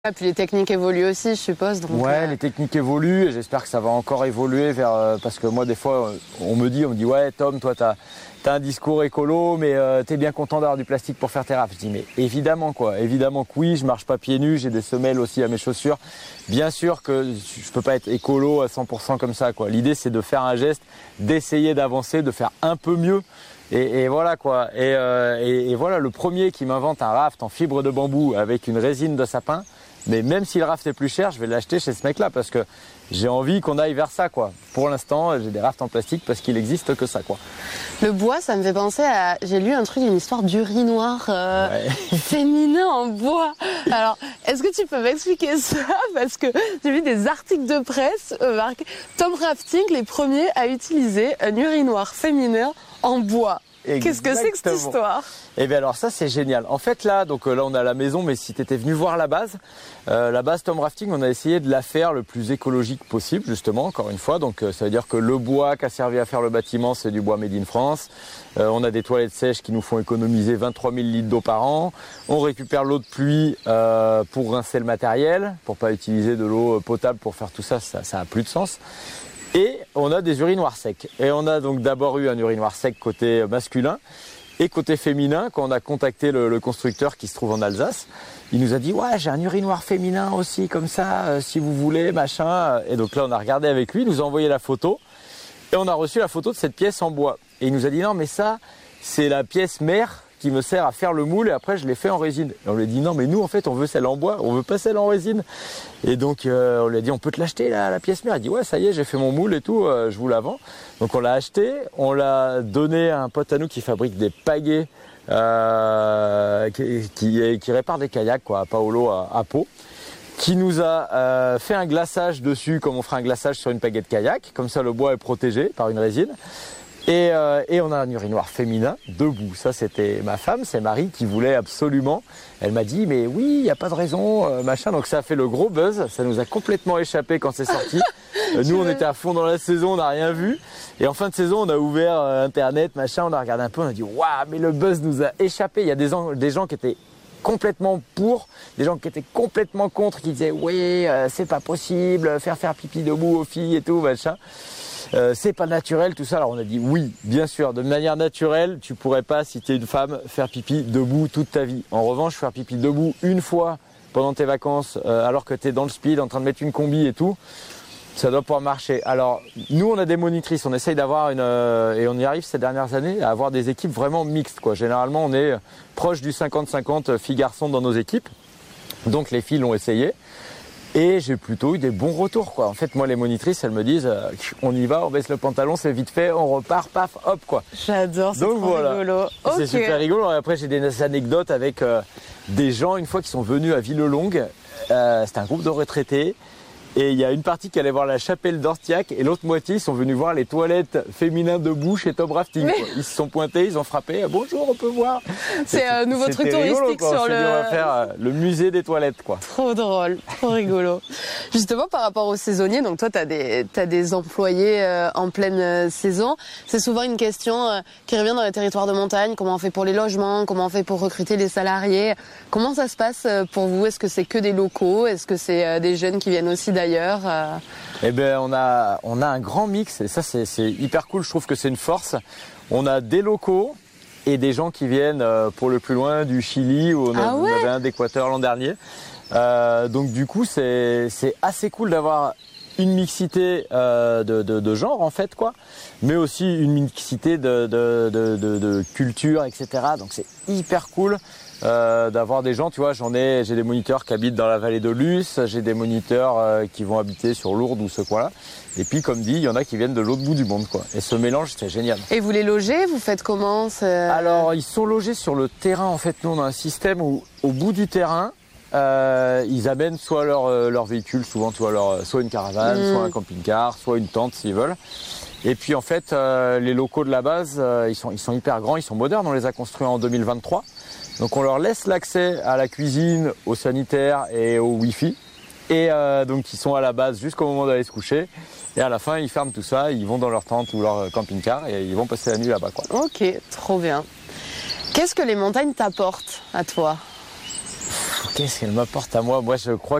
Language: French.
Et puis les techniques évoluent aussi, je suppose. Donc, ouais, les techniques évoluent et j'espère que ça va encore évoluer vers parce que moi des fois on me dit ouais Tom, toi t'as un discours écolo mais t'es bien content d'avoir du plastique pour faire tes rafts. Je dis mais évidemment que oui, je marche pas pieds nus, j'ai des semelles aussi à mes chaussures. Bien sûr que je peux pas être écolo à 100% comme ça quoi. L'idée c'est de faire un geste, d'essayer d'avancer, de faire un peu mieux. Et voilà quoi. Et voilà, le premier qui m'invente un raft en fibre de bambou avec une résine de sapin. Mais même si le raft est plus cher, je vais l'acheter chez ce mec-là parce que j'ai envie qu'on aille vers ça, quoi. Pour l'instant, j'ai des rafts en plastique parce qu'il n'existe que ça, quoi. Le bois, ça me fait penser à... J'ai lu un truc, une histoire d'urinoir féminin en bois. Alors, est-ce que tu peux m'expliquer ça? Parce que j'ai vu des articles de presse marqués Tom Rafting, les premiers à utiliser un urinoir féminin en bois. Qu'est-ce que c'est que cette histoire? Eh bien alors ça c'est génial. En fait là, donc là on est à la maison, mais si tu étais venu voir la base Tom Rafting, on a essayé de la faire le plus écologique possible justement, encore une fois. Donc ça veut dire que le bois qui a servi à faire le bâtiment, c'est du bois made in France. On a des toilettes sèches qui nous font économiser 23 000 litres d'eau par an. On récupère l'eau de pluie pour rincer le matériel, pour pas utiliser de l'eau potable pour faire tout ça, ça a plus de sens. Et on a des urinoirs secs. Et on a donc d'abord eu un urinoir sec côté masculin et côté féminin. Quand on a contacté le constructeur qui se trouve en Alsace, il nous a dit ouais, j'ai un urinoir féminin aussi comme ça, si vous voulez, machin. Et donc là on a regardé avec lui, il nous a envoyé la photo et on a reçu la photo de cette pièce en bois. Et il nous a dit non mais ça c'est la pièce mère qui me sert à faire le moule et après je l'ai fait en résine. Et on lui a dit non mais nous en fait on veut celle en bois, on veut pas celle en résine. Et donc on lui a dit on peut te l'acheter la pièce mère. Il a dit ouais ça y est j'ai fait mon moule et tout, je vous la vends. Donc on l'a acheté, on l'a donné à un pote à nous qui fabrique des pagaies, qui répare des kayaks quoi, à Paolo à Pau, qui nous a fait un glaçage dessus comme on ferait un glaçage sur une pagaie de kayak. Comme ça le bois est protégé par une résine. Et on a un urinoir féminin debout. Ça, c'était ma femme, c'est Marie qui voulait absolument. Elle m'a dit, mais oui, il n'y a pas de raison, machin. Donc ça a fait le gros buzz. Ça nous a complètement échappé quand c'est sorti. Nous, on était à fond dans la saison, on n'a rien vu. Et en fin de saison, on a ouvert Internet, machin. On a regardé un peu, on a dit, waouh, mais le buzz nous a échappé. Il y a des gens qui étaient complètement pour, des gens qui étaient complètement contre, qui disaient, oui, c'est pas possible, faire pipi debout aux filles et tout, machin. C'est pas naturel tout ça. Alors on a dit oui, bien sûr, de manière naturelle, tu pourrais pas, si tu es une femme, faire pipi debout toute ta vie. En revanche, faire pipi debout une fois pendant tes vacances, alors que tu es dans le speed, en train de mettre une combi et tout, ça doit pouvoir marcher. Alors nous on a des monitrices, on essaye d'avoir et on y arrive ces dernières années à avoir des équipes vraiment mixtes quoi. Généralement on est proche du 50-50 filles-garçons dans nos équipes. Donc les filles l'ont essayé. Et j'ai plutôt eu des bons retours quoi. En fait moi les monitrices elles me disent on y va, on baisse le pantalon, c'est vite fait, on repart, paf, hop quoi. J'adore, c'est trop rigolo. C'est super rigolo. Après j'ai des anecdotes avec des gens une fois qui sont venus à Villelongue. C'était un groupe de retraités. Et il y a une partie qui allait voir la chapelle d'Ortiac et l'autre moitié ils sont venus voir les toilettes féminines debout chez Tom Rafting. Quoi. Ils se sont pointés, ils ont frappé. Bonjour, on peut voir. C'est un nouveau truc touristique quoi. sur le. On va faire le musée des toilettes quoi. Trop drôle, trop rigolo. Justement par rapport aux saisonniers, donc toi t'as des employés en pleine saison. C'est souvent une question qui revient dans les territoires de montagne. Comment on fait pour les logements? Comment on fait pour recruter les salariés? Comment ça se passe pour vous? Est-ce que c'est que des locaux? Est-ce que c'est des jeunes qui viennent aussi d'ailleurs? Eh ben on a un grand mix et ça c'est hyper cool. Je trouve que c'est une force. On a des locaux et des gens qui viennent pour le plus loin du Chili où on avait un d'Équateur l'an dernier. Donc du coup c'est assez cool d'avoir une mixité de genre en fait quoi, mais aussi une mixité de culture etc. Donc c'est hyper cool. D'avoir des gens, tu vois, j'ai des moniteurs qui habitent dans la vallée de Luce, j'ai des moniteurs qui vont habiter sur Lourdes ou ce coin-là. Et puis, comme dit, il y en a qui viennent de l'autre bout du monde, quoi. Et ce mélange, c'est génial. Et vous les logez? Vous faites comment? Alors, ils sont logés sur le terrain. En fait, nous, on a un système où, au bout du terrain, ils amènent soit leur véhicule, souvent, tu vois, soit une caravane, soit un camping-car, soit une tente s'ils veulent. Et puis, en fait, les locaux de la base, ils sont hyper grands, ils sont modernes. On les a construits en 2023. Donc on leur laisse l'accès à la cuisine, au sanitaire et au Wi-Fi. Et donc ils sont à la base jusqu'au moment d'aller se coucher. Et à la fin, ils ferment tout ça, ils vont dans leur tente ou leur camping-car et ils vont passer la nuit là-bas, quoi. Ok, trop bien. Qu'est-ce que les montagnes t'apportent à toi? qu'est-ce qu'elle m'apporte à moi? Moi, je crois